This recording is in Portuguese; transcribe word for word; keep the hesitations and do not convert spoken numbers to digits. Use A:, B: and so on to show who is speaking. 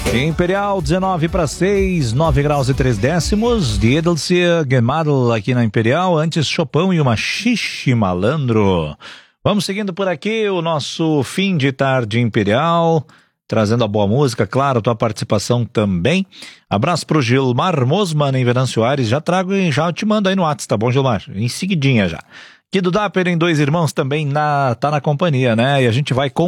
A: Imperial dezenove para seis, nove graus e três décimos. Diedelse Gemadl aqui na Imperial. Antes Chopão e uma xixi malandro. Vamos seguindo por aqui o nosso fim de tarde Imperial, trazendo a boa música, claro, tua participação também. Abraço pro Gilmar Mosman em Venâncio Aires. Já trago e já te mando aí no WhatsApp, tá bom, Gilmar? Em seguidinha já. Aqui do Dapper em Dois Irmãos também na, tá na companhia, né? E a gente vai com